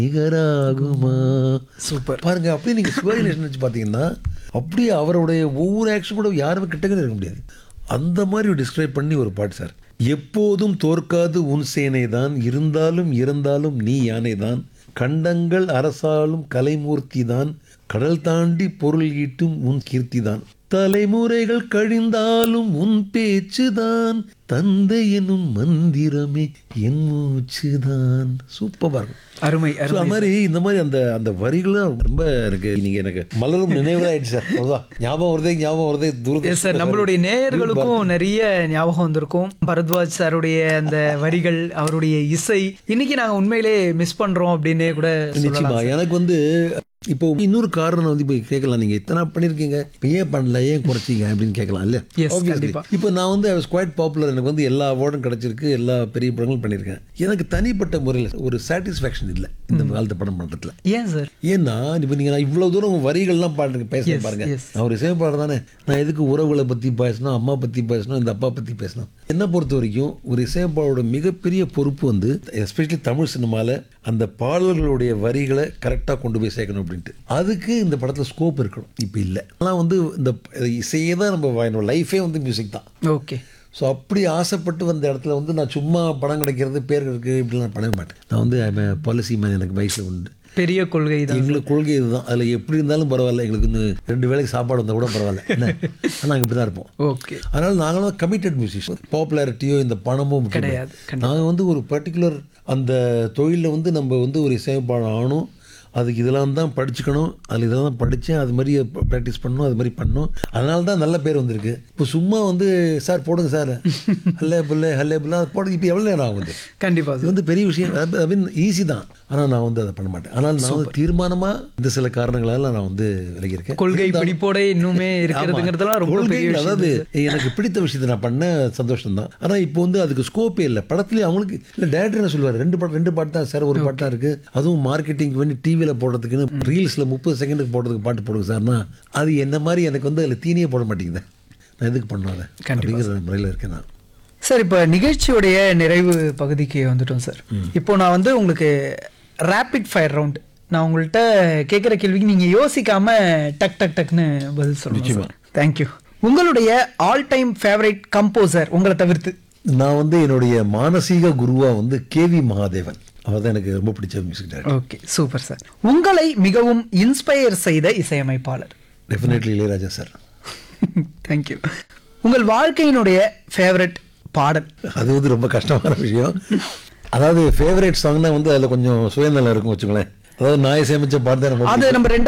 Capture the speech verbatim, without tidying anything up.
நிகராகுமா. Super பாருங்க, அப்படியே நீங்க சிவாஜி நேஷன் வச்சு பார்த்தீங்கன்னா அப்படியே அவருடைய ஒவ்வொரு ஆக்ஷன் கூட யாருமே கிட்டக்கே இருக்க முடியாது. அந்த மாதிரி டிஸ்கிரைப் பண்ணி ஒரு பாட்டு சார். எப்போதும் தோற்காது உன் சேனை தான், இருந்தாலும் இறந்தாலும் நீ யானை தான், கண்டங்கள் அரசாலும் கலைமூர்த்தி தான், கடல் தாண்டி பொருள் ஈட்டும் உன் கீர்த்தி தான், தலைமுறைகள் கழிந்தாலும் உன் பேச்சுதான், தந்தை எனும் மந்திரமே என் மூச்சுதான். சூப்பரா இருக்கும். அருமை So, அது அருமை மாதிரி இந்த மாதிரி அந்த அந்த வரிகளும் ரொம்ப எனக்கு நீங்க எனக்கு மலரும் நினைவுலாயிடுச்சு சார். அவ்வளோதான் ஞாபகம் வருதே ஞாபகம் வருதே தூரத்தை. எஸ் சார், நம்மளுடைய நேயர்களுக்கும் நிறைய ஞாபகம் வந்திருக்கும். பரத்வாஜ் சாருடைய அந்த வரிகள், அவருடைய இசை இன்னைக்கு நாங்க உண்மையிலே மிஸ் பண்றோம் அப்படின்னே கூட நிச்சயமா. எனக்கு வந்து இப்போ இன்னொரு காரணம் வந்து இப்போ கேட்கலாம், நீங்க இத்தனை பண்ணிருக்கீங்க இப்போ ஏன் பண்ணல, ஏன் குறைச்சிங்க அப்படின்னு கேட்கலாம் இல்ல. Yes, கண்டிப்பா. இப்போ நான் வந்து குவைட் பாப்புலர், எனக்கு வந்து எல்லா அவார்டும் கிடைச்சிருக்கு, எல்லா பெரிய படங்களும் பண்ணியிருக்கேன். எனக்கு தனிப்பட்ட முறையில் ஒரு சாட்டிஸ்ஃபேக்ஷன் இல்லை இந்த காலத்து படம் பண்றதுல. ஏன் சார்? ஏன்னா இப்போ நீங்க நான் இவ்வளவு தூரம் வரிகள்லாம் பாட்டு பேசுறேன் பாருங்க. yes. நான் ஒரு இசையமைப்பாளர் தானே, நான் எதுக்கு உறவுகளை பத்தி பேசணும், அம்மா பத்தி பேசணும், இந்த அப்பா பத்தி பேசணும். என்ன பொறுத்த வரைக்கும் ஒரு இசையமைப்பாளரோட மிகப்பெரிய பொறுப்பு வந்து எஸ்பெஷலி தமிழ் சினிமாவில் அந்த பாடல்களுடைய வரிகளை கரெக்டாக கொண்டு போய் சேர்க்கணும் அப்படின்ட்டு. அதுக்கு இந்த படத்தில் ஸ்கோப் இருக்கணும். இப்போ இல்லை. ஆனால் வந்து இந்த இசையே தான் நம்ம லைஃபே வந்து மியூசிக் தான். ஓகே. ஸோ அப்படி ஆசைப்பட்டு வந்த இடத்துல வந்து நான் சும்மா படம் கிடைக்கிறது பேர் இருக்கு இப்படி நான் பண்ணவே மாட்டேன். நான் வந்து பாலிசி மேன், எனக்கு வயசில் உண்டு. பெரிய கொள்கை தான் எங்களுக்கு கொள்கை இதுதான். அதில் எப்படி இருந்தாலும் பரவாயில்ல, எங்களுக்கு வந்து ரெண்டு வேளைக்கு சாப்பாடு வந்தால் கூட பரவாயில்ல என்ன, நாங்கள் இப்படி தான் இருப்போம். ஓகே. அதனால் நாங்களும் கமிட்டட் மியூசிஷியன். பாப்புலாரிட்டியோ இந்த பணமோ கிடையாது. நாங்கள் வந்து ஒரு பர்டிகுலர் அந்த தொழிலில் வந்து நம்ம வந்து ஒரு இசையமைப்பாளர் ஆகணும், அதுக்கு இதெல்லாம் தான் படிச்சுக்கணும், அதில் இதெல்லாம் தான் படித்தேன், அது மாதிரி ப்ராக்டிஸ் பண்ணணும், அது மாதிரி பண்ணணும். அதனால தான் நல்ல பேர் வந்திருக்கு. இப்போ சும்மா வந்து சார் போடுங்க சார் ஹல்லே புல்லே ஹல்லே புல்லா போடுங்க, இப்போ எவ்வளோ நேரம் ஆகுது. கண்டிப்பாக இது வந்து பெரிய விஷயம், ஐ மீன் ஈஸி தான். ஆனால் நான் வந்து அதை பண்ண மாட்டேன். ஆனால் நான் வந்து தீர்மானமாக இந்த சில காரணங்களால் நான் வந்து விலகியிருக்கேன். கொள்கை பிடிப்போட இன்னுமே இருக்கிறதுங்கிறதுலாம் ரொம்ப பெரிய விஷயம். அதாவது எனக்கு பிடித்த விஷயத்தை நான் பண்ண சந்தோஷம் தான். ஆனால் இப்போ வந்து அதுக்கு ஸ்கோப்பே இல்லை படத்துலேயே. அவங்களுக்கு இல்லை, டேரக்டர் என்ன சொல்லுவார், ரெண்டு பாட்டு ரெண்டு பாட்டு தான் சார், ஒரு பாட்டு தான் இருக்குது, அதுவும் மார்க்கெட்டிங் பண்ணி டிவியில் போடுறதுக்குன்னு ரீல்ஸில் முப்பது செகண்டுக்கு போடுறதுக்கு பாட்டு போடுங்க சார்னா அது என்ன மாதிரி எனக்கு வந்து அதில் தீனியே போட மாட்டேங்குது. நான் எதுக்கு பண்ணாத அப்படிங்கிற முறையில் இருக்கேன் நான். சார், இப்போ நிகழ்ச்சியுடைய நிறைவு பகுதிக்கு வந்துட்டோம் சார். இப்போ நான் வந்து உங்களுக்கு ரேபிட் ஃபயர் ரவுண்ட், நான் உங்கள்கிட்ட கேட்குற கேள்விக்கு நீங்கள் யோசிக்காம டக் டக் டக்னு பதில் சொல்லணும். தேங்க்யூ. உங்களுடைய ஆல் டைம் ஃபேவரட் கம்போசர் உங்களை தவிர்த்து? நான் வந்து என்னுடைய மானசீக குருவா வந்து கே வி மகாதேவன், அவர் தான் எனக்கு ரொம்ப பிடிச்ச music director. Okay, super sir. உங்களை மிகவும் இன்ஸ்பயர் செய்த இசையமைப்பாளர்? Definitely Ilaiyaraaja sir. தேங்க்யூ. உங்கள் வாழ்க்கையினுடைய ஃபேவரட் பாடல்? அது வந்து ரொம்ப கஷ்டமான விஷயம். அதாவது ஃபேவரட் சாங்னா வந்து அதில் கொஞ்சம் சுயநலம் இருக்கும் வச்சுங்களேன். அதாவது நான் இசையமைச்ச பாட்டு தான் அது நம்ம ரெண்டு